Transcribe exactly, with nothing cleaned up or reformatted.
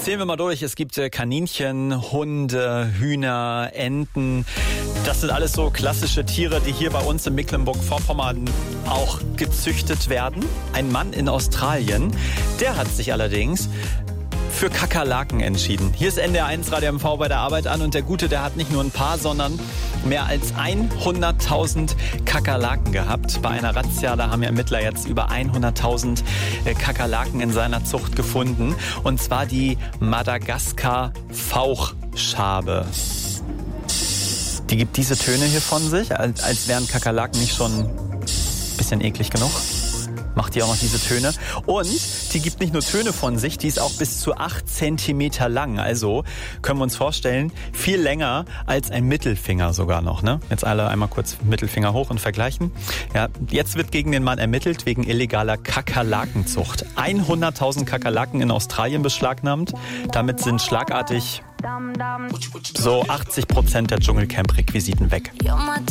Zählen wir mal durch. Es gibt Kaninchen, Hunde, Hühner, Enten. Das sind alles so klassische Tiere, die hier bei uns in Mecklenburg-Vorpommern auch gezüchtet werden. Ein Mann in Australien, der hat sich allerdings für Kakerlaken entschieden. Hier ist N D R eins Radio M V bei der Arbeit an und der Gute, der hat nicht nur ein paar, sondern mehr als hunderttausend Kakerlaken gehabt. Bei einer Razzia, da haben Ermittler jetzt über hunderttausend Kakerlaken in seiner Zucht gefunden. Und zwar die Madagaskar-Fauchschabe. Die gibt diese Töne hier von sich, als, als wären Kakerlaken nicht schon ein bisschen eklig genug. Macht die auch noch diese Töne. Und die gibt nicht nur Töne von sich, die ist auch bis zu acht Zentimeter lang. Also können wir uns vorstellen, viel länger als ein Mittelfinger sogar noch. Ne? Jetzt alle einmal kurz Mittelfinger hoch und vergleichen. Ja, jetzt wird gegen den Mann ermittelt wegen illegaler Kakerlakenzucht. hunderttausend Kakerlaken in Australien beschlagnahmt. Damit sind schlagartig so achtzig Prozent der Dschungelcamp-Requisiten weg.